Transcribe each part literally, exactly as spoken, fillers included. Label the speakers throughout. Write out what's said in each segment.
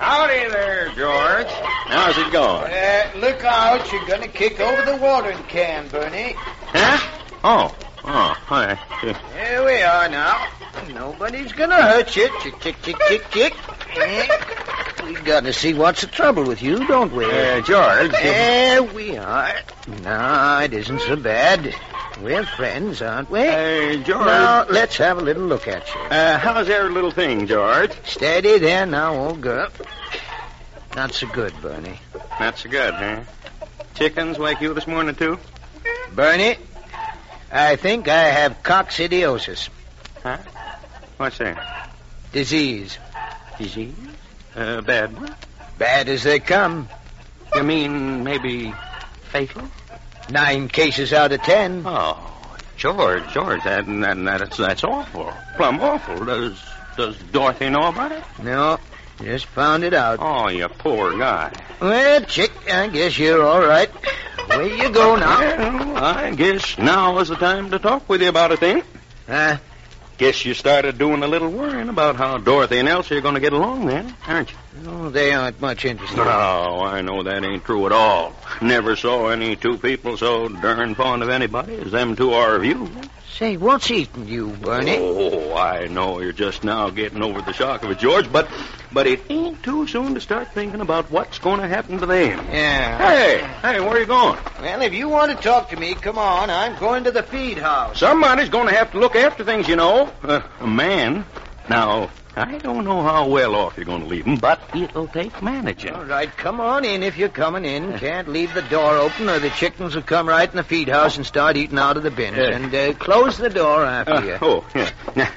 Speaker 1: Howdy there, George.
Speaker 2: How's it going?
Speaker 3: Uh, look out, you're going to kick over the watering can, Bernie.
Speaker 2: Huh? Oh. Oh, hi.
Speaker 3: Here we are now. Nobody's going to hurt you. Chick, chick, chick, chick, chick. We've got to see what's the trouble with you, don't we?
Speaker 2: Uh, George.
Speaker 3: There we are. No, it isn't so bad. We're friends, aren't we?
Speaker 2: Uh, George.
Speaker 3: Now, let's have a little look at you.
Speaker 2: Uh, how's every little thing, George?
Speaker 3: Steady there now, old girl. Not so good, Bernie.
Speaker 2: Not so good, huh? Chickens wake you this morning, too?
Speaker 3: Bernie, I think I have coccidiosis.
Speaker 2: Huh? What's that?
Speaker 3: Disease.
Speaker 2: Disease? Uh, bad one?
Speaker 3: Bad as they come.
Speaker 2: You mean maybe fatal?
Speaker 3: Nine cases out of ten.
Speaker 2: Oh, George, George, that, that, that's, that's awful. Plumb awful. Does, does Dorothy know about it?
Speaker 3: No, just found it out.
Speaker 2: Oh, you poor guy.
Speaker 3: Well, Chick, I guess you're all right. Where you go now?
Speaker 2: Well, I guess now is the time to talk with you about it, then.
Speaker 3: Huh?
Speaker 2: Guess you started doing a little worrying about how Dorothy and Elsie are going to get along then, aren't you?
Speaker 3: No, they aren't much interested.
Speaker 2: No, I know that ain't true at all. Never saw any two people so darn fond of anybody as them two are of you.
Speaker 3: Say, what's eating you, Bernie?
Speaker 2: Oh, I know you're just now getting over the shock of it, George, but but it ain't too soon to start thinking about what's going to happen to them.
Speaker 3: Yeah.
Speaker 2: Hey, hey, where are you going?
Speaker 3: Well, if you want to talk to me, come on. I'm going to the feed house.
Speaker 2: Somebody's going to have to look after things, you know. Uh, a man. Now, I don't know how well off you're going to leave them, but it'll take managing.
Speaker 3: All right, come on in if you're coming in. Can't leave the door open or the chickens will come right in the feed house and start eating out of the bins.
Speaker 2: Uh,
Speaker 3: and uh, close the door after
Speaker 2: Uh,
Speaker 3: you.
Speaker 2: oh, yeah.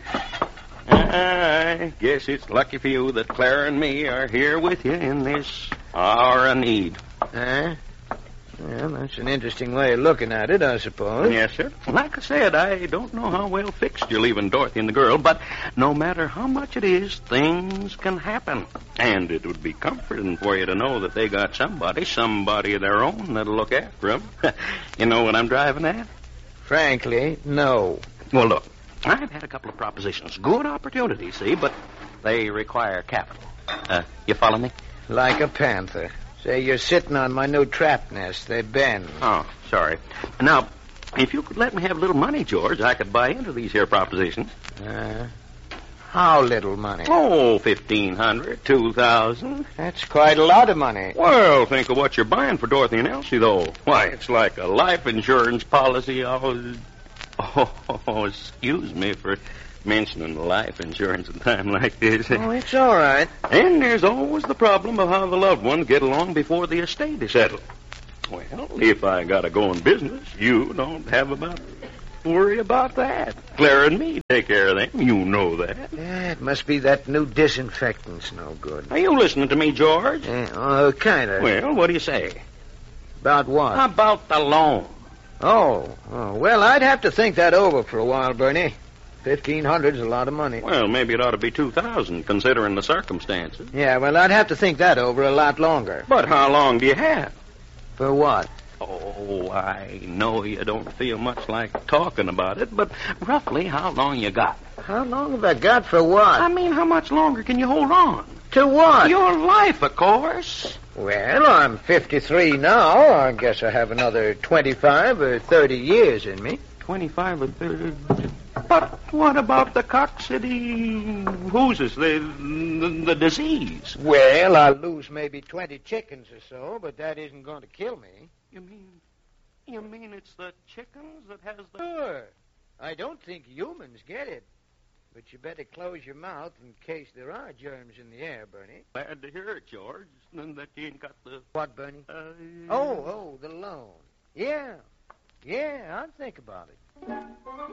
Speaker 2: I guess it's lucky for you that Clara and me are here with you in this hour of need.
Speaker 3: Huh? Well, that's an interesting way of looking at it, I suppose.
Speaker 2: Yes, sir. Like I said, I don't know how well fixed you're leaving Dorothy and the girl, but no matter how much it is, things can happen. And it would be comforting for you to know that they got somebody, somebody of their own that'll look after them. You know what I'm driving at?
Speaker 3: Frankly, no.
Speaker 2: Well, look, I've had a couple of propositions. Good opportunities, see, but they require capital. Uh, you follow me?
Speaker 3: Like a panther. Say, you're sitting on my new trap nest. They bend.
Speaker 2: Oh, sorry. Now, if you could let me have a little money, George, I could buy into these here propositions.
Speaker 3: Uh, how little money?
Speaker 2: Oh, fifteen hundred, two thousand.
Speaker 3: That's quite a lot of money.
Speaker 2: Well, think of what you're buying for Dorothy and Elsie, though. Why, it's like a life insurance policy. Oh, oh excuse me for mentioning life insurance at a time like this.
Speaker 3: Oh, it's all right.
Speaker 2: And there's always the problem of how the loved ones get along before the estate is settled. Well, if I got a going business, you don't have about worry about that. Clara and me take care of them. You know that.
Speaker 3: Yeah, it must be that new disinfectant's no good.
Speaker 2: Are you listening to me, George?
Speaker 3: Yeah, uh, kind of.
Speaker 2: Well, what do you say?
Speaker 3: About what?
Speaker 2: How about the loan?
Speaker 3: Oh, oh, well, I'd have to think that over for a while, Bernie. Fifteen hundred's a lot of money.
Speaker 2: Well, maybe it ought to be two thousand, considering the circumstances.
Speaker 3: Yeah, well, I'd have to think that over a lot longer.
Speaker 2: But how long do you have?
Speaker 3: For what?
Speaker 2: Oh, I know you don't feel much like talking about it, but roughly how long you got?
Speaker 3: How long have I got for what?
Speaker 2: I mean, how much longer can you hold on?
Speaker 3: To what?
Speaker 2: Your life, of course.
Speaker 3: Well, I'm fifty-three now. I guess I have another twenty-five or thirty years in me.
Speaker 2: Twenty-five or thirty. But what about the coccidy... Who's this? The, the, the disease?
Speaker 3: Well, I'll lose maybe twenty chickens or so, but that isn't going to kill me.
Speaker 2: You mean... You mean it's the chickens that has the...
Speaker 3: Sure. I don't think humans get it. But you better close your mouth in case there are germs in the air, Bernie.
Speaker 2: Glad to hear it, George. And that you ain't got the...
Speaker 3: What, Bernie?
Speaker 2: Uh,
Speaker 3: Oh, oh, the loan. Yeah. Yeah, I'll think about it.